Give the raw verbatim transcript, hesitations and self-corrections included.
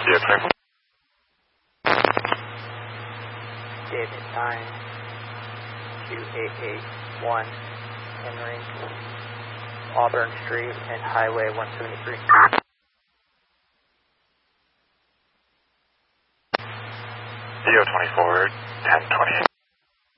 zero twenty-four. David nine two eight eight one Henry, Auburn Street and Highway one seventy-three. zero twenty-four, ten twenty-eight.